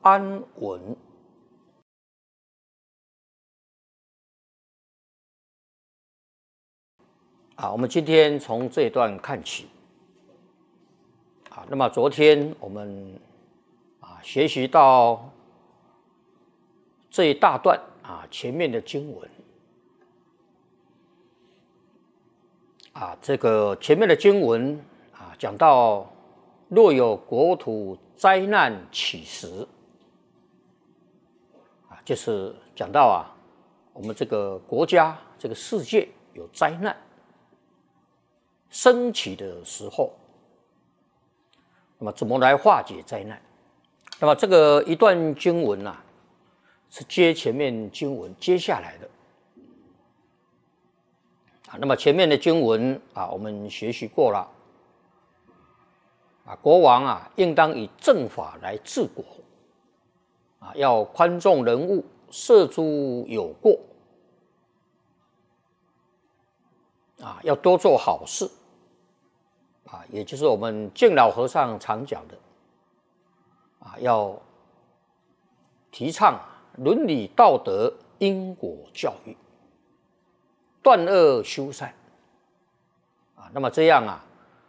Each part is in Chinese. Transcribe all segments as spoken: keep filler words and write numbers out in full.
安稳。啊，我们今天从这一段看起。啊，那么昨天我们啊学习到这一大段啊前面的经文。啊，这个前面的经文啊讲到，若有国土灾难起时，啊，就是讲到啊，我们这个国家、这个世界有灾难升起的时候，那么怎么来化解灾难？那么这个一段经文啊，是接前面经文接下来的。啊，那么前面的经文啊，我们学习过了。啊，国王啊，应当以正法来治国。啊，要宽重人物，赦诸有过。啊，要多做好事。啊，也就是我们敬老和尚常讲的。啊，要提倡伦理道德、因果教育。断恶修善。啊，那么这样啊，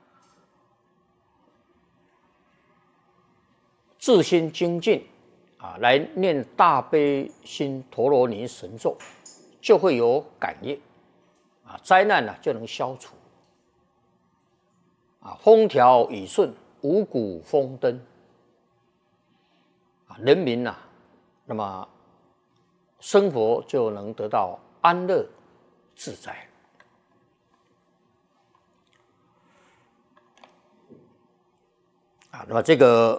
自心精进啊，来念大悲心陀罗尼神咒，就会有感应啊，灾难呢、啊、就能消除啊，风调雨顺，五谷丰登啊，人民呐、啊，那么生活就能得到安乐自在。啊，那么这个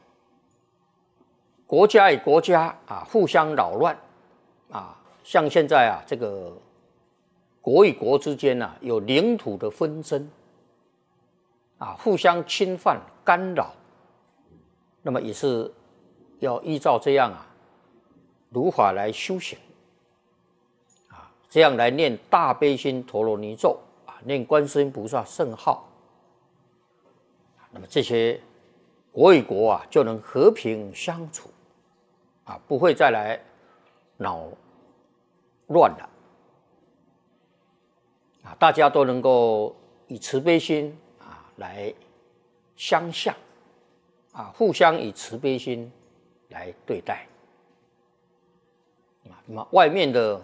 国家与国家啊互相扰乱啊，像现在啊这个国与国之间啊有领土的纷争啊，互相侵犯干扰，那么也是要依照这样啊如法来修行。这样来念大悲心陀罗尼咒啊，念观世音菩萨圣号，那么这些国与国啊就能和平相处啊，不会再来恼乱了啊，大家都能够以慈悲心啊来相向啊，互相以慈悲心来对待啊，那么外面的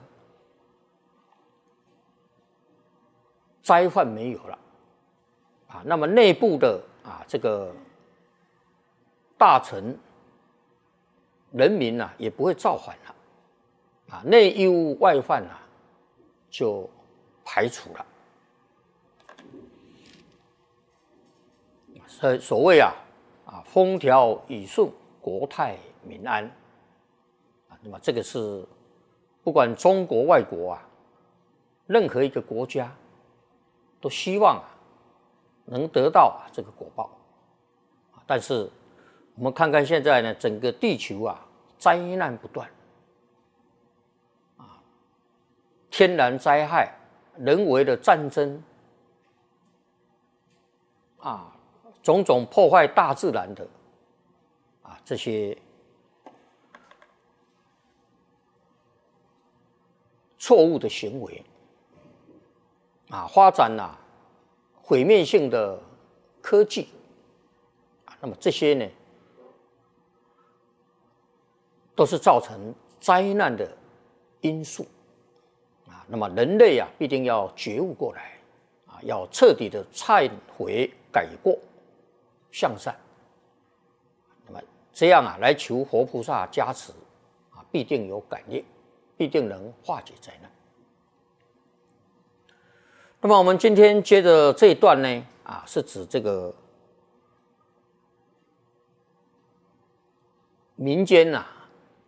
灾患没有了啊，那么内部的啊这个大臣人民啊也不会造反了啊，内忧外患啊就排除了。所所谓啊啊风调雨顺，国泰民安啊，那么这个是不管中国外国啊，任何一个国家都希望啊能得到啊这个果报，但是我们看看现在呢，整个地球啊灾难不断，啊，天然灾害、人为的战争，啊，种种破坏大自然的啊这些错误的行为。啊，发展啊毁灭性的科技啊，那么这些呢，都是造成灾难的因素啊。那么人类啊，必定要觉悟过来啊，要彻底的忏悔改过向善。那么这样啊，来求活菩萨加持啊，必定有感应，必定能化解灾难。那么我们今天接着这一段呢，啊，是指这个民间呐、啊，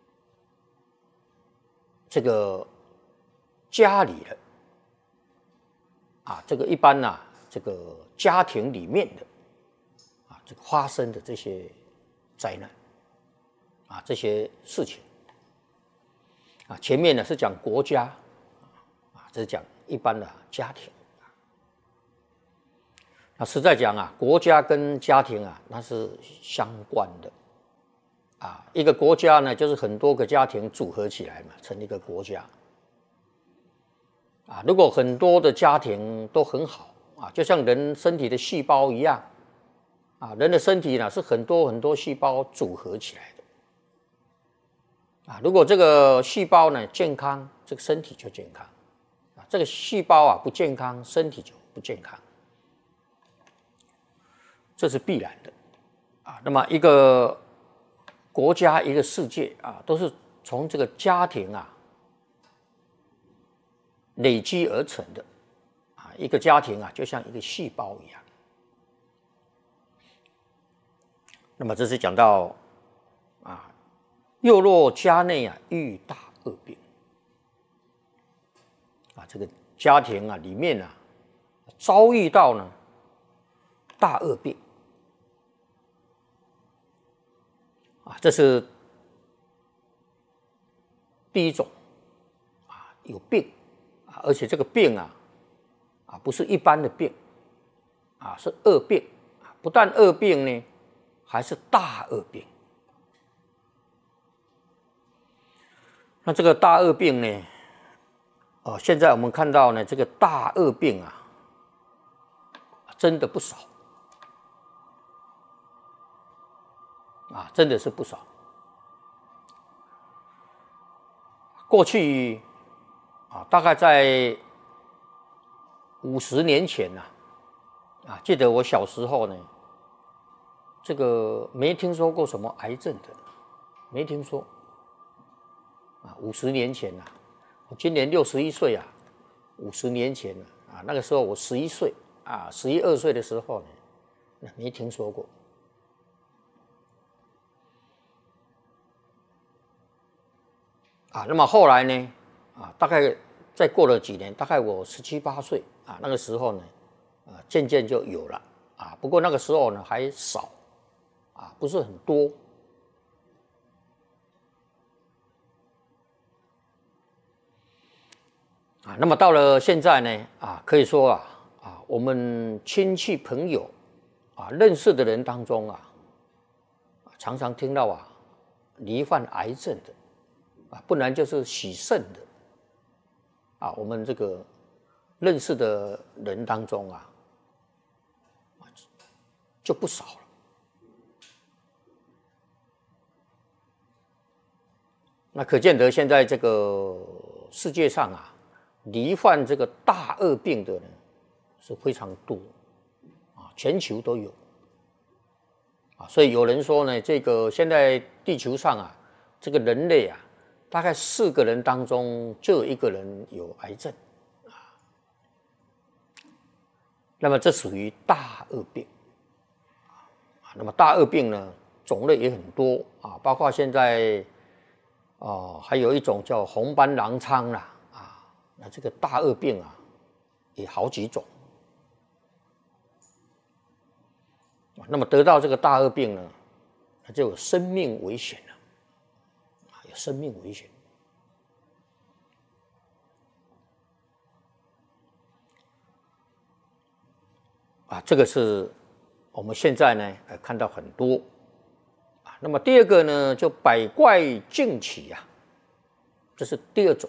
这个家里的啊，这个一般呐、啊，这个家庭里面的啊，这个发生的这些灾难啊，这些事情啊，前面呢是讲国家啊，这是讲一般的家庭。那实在讲啊，国家跟家庭啊，那是相关的啊。 一个国家呢，就是很多个家庭组合起来嘛，成一个国家。啊，如果很多的家庭都很好啊，就像人身体的细胞一样，啊，人的身体呢是很多很多细胞组合起来的。啊，如果这个细胞呢健康，这个身体就健康；啊，这个细胞啊不健康，身体就不健康。这是必然的。啊，那么一个国家、一个世界啊，都是从这个家庭啊累积而成的。啊，一个家庭啊，就像一个细胞一样。那么这是讲到啊，幼弱家内啊，遇大恶病。啊，这个家庭啊里面啊，遭遇到呢大恶病。啊，这是第一种啊，有病啊，而且这个病啊啊不是一般的病啊，是恶病啊，不但恶病呢，还是大恶病。那这个大恶病呢，哦，现在我们看到呢，这个大恶病啊，真的不少。啊，真的是不少。过去啊，大概在五十年前呐，啊，记得我小时候呢，这个没听说过什么癌症的，没听说。啊，五十年前呐，我今年六十一岁啊，五十年前啊，那个时候我十一岁啊，十一二岁的时候呢，没听说过。啊，那么后来呢？啊，大概再过了几年，大概我十七八岁啊，那个时候呢，啊，渐渐就有了啊。不过那个时候呢还少，啊，不是很多。啊，那么到了现在呢，啊，可以说啊，啊，我们亲戚朋友啊认识的人当中啊，常常听到啊，罹患癌症的。啊，不然就是洗肾的，啊，我们这个认识的人当中啊，就不少了。那可见得现在这个世界上啊，罹患这个大恶病的呢是非常多，啊，全球都有，啊，所以有人说呢，这个现在地球上啊，这个人类啊。大概四个人当中就有一个人有癌症，啊，那么这属于大恶病，啊，那么大恶病呢种类也很多啊，包括现在哦还有一种叫红斑狼疮啦，啊，那这个大恶病啊也好几种，那么得到这个大恶病呢，那就有生命危险了。生命危险啊，这个是我们现在呢看到很多啊。那么第二个呢，就百怪竞起啊，这是第二种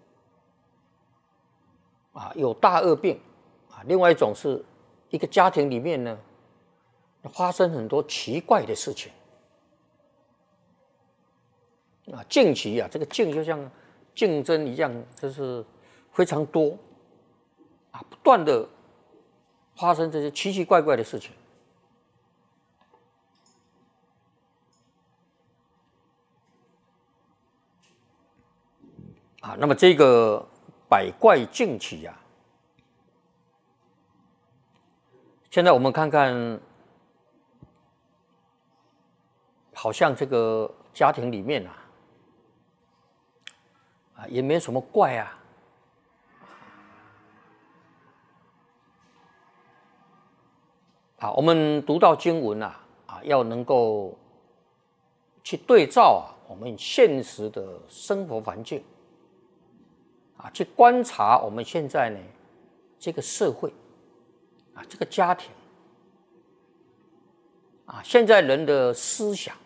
啊，有大恶病啊。另外一种是一个家庭里面呢发生很多奇怪的事情。啊，竞棋啊，这个竞就像竞争一样，就是非常多啊，不断的发生这些奇奇怪怪的事情啊。那么这个百怪竞起啊，现在我们看看，好像这个家庭里面啊。啊，也没什么怪啊，啊，我们读到经文啊，啊，要能够去对照啊，我们现实的生活环境，啊，去观察我们现在呢这个社会，啊，这个家庭，啊，现在人的思想，